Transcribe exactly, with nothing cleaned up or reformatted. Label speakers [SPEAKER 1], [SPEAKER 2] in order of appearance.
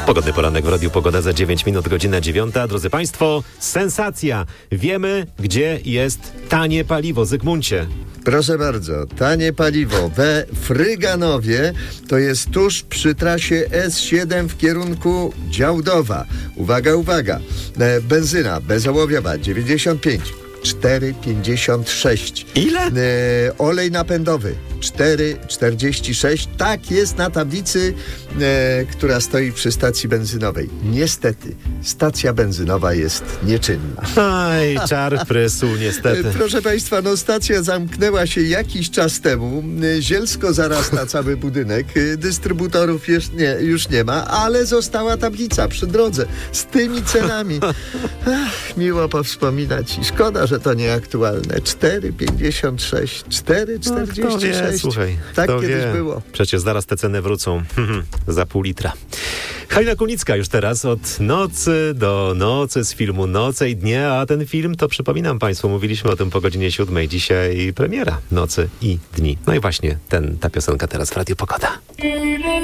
[SPEAKER 1] Pogodny poranek w Radiu Pogoda za dziewięć minut, godzina dziewiąta. Drodzy Państwo, sensacja! Wiemy, gdzie jest tanie paliwo. Zygmuncie.
[SPEAKER 2] Proszę bardzo, tanie paliwo we Fryganowie, to jest tuż przy trasie S siedem w kierunku Działdowa. Uwaga, uwaga, e, benzyna bezołowiowa dziewięćdziesiąt pięć, cztery pięćdziesiąt sześć.
[SPEAKER 1] Ile?
[SPEAKER 2] E, olej napędowy cztery czterdzieści sześć. Tak jest na tablicy, e, która stoi przy stacji benzynowej. Niestety, stacja benzynowa jest nieczynna.
[SPEAKER 1] Aj, czar prysu, niestety.
[SPEAKER 2] E, Proszę Państwa, no stacja zamknęła się jakiś czas temu. E, Zielsko zarasta cały budynek. E, Dystrybutorów już nie, już nie ma, ale została tablica przy drodze z tymi cenami. Ach, miło powspominać i szkoda, że to nieaktualne. cztery pięćdziesiąt sześć, cztery czterdzieści sześć.
[SPEAKER 1] No, słuchaj,
[SPEAKER 2] tak
[SPEAKER 1] kto
[SPEAKER 2] kiedyś
[SPEAKER 1] wie.
[SPEAKER 2] było.
[SPEAKER 1] Przecież zaraz te ceny wrócą za pół litra. Halina Kunicka już teraz od nocy do nocy z filmu Noce i Dnie, a ten film to przypominam Państwu, mówiliśmy o tym po godzinie siódmej. Dzisiaj premiera Nocy i Dni. No i właśnie ten, ta piosenka teraz w Radiu Pogoda.